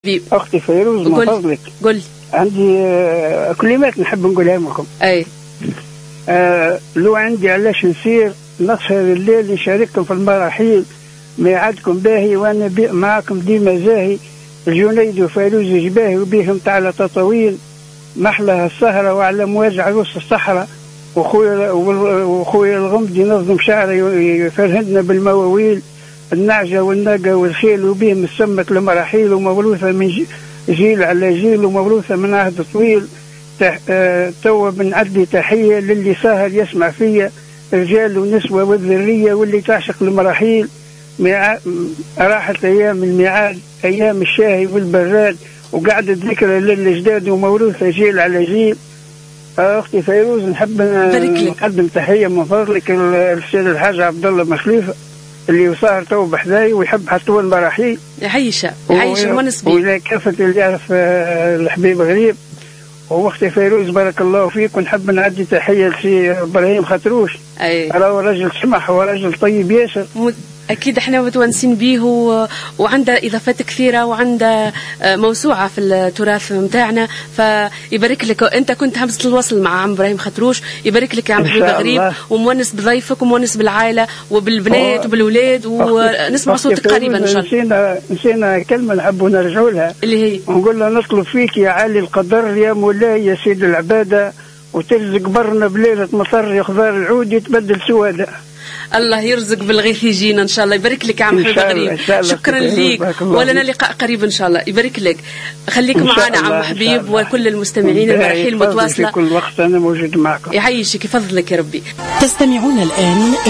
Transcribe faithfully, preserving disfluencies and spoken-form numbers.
أختي فيروز من فضلك قل. عندي كلمات نحب نقولها لكم. أي آه لو عندي علاش نسير نسهر الليل نشارككم في المراحيل، ميعادكم باهي وأنا بي معكم ديما زاهي، الجنيد وفيروز جباهي وبيهم تعالى تطويل، محلها السهرة وعلى مواج عروس الصحراء، وخويا وخويا الغمد ينظم شعره يفرهدنا بالمواويل، النعجة والناقة والخيل وبيهم السمك المراحيل، وموروثة من جيل على جيل وموروثة من عهد طويل. آه توا بنعدي تحية للي ساهر يسمع فيا، رجال ونسوة والذرية واللي تعشق المراحيل، راحت أيام الميعاد أيام الشاهي والبراد، وقعدت ذكرى للجداد وموروثة جيل على جيل. أختي فيروز نحب نقدم تحية من فضلك السيد الحاج عبد الله بن خليفة اللي يصاهر تو بحذاي ويحب حتى المراحيل. يعيشه يعيشه ونسبي وإلى كافة اللي يعرف الحبيب غريب. واختي فيروز بارك الله فيك، ونحب نعدي تحية لسي إبراهيم خطروش. أي راهو رجل سمح ورجل طيب ياسر. أكيد احنا متونسين به و... وعنده إضافات كثيرة وعنده موسوعة في التراث متاعنا، فيبارك لك. أنت كنت همزة الوصل مع عم إبراهيم خطروش، يبارك لك يا عم حبيب غريب، ومونس بضيفك ومونس بالعائلة وبالبنات وبالولاد، ونسمع صوتك قريبا إن شاء الله. نسينا نسينا كلمة نحب نرجعوا لها، اللي هي ونقول له نطلب فيك يا عالي القدر يا مولاي يا سيد العبادة، وترزق برنا بليلة مطر يا خضار العود يتبدل سوادة. الله يرزق بالغيث يجينا ان شاء الله. يبارك لك يا عم حبيب غريب، شكرا ليك، ولنا لقاء قريب ان شاء الله. يبارك لك، خليك معنا عم حبيب وكل المستمعين المراحيل متواصله في كل وقت انا موجود معكم. يعيشك يفضلك يا ربي. تستمعون الان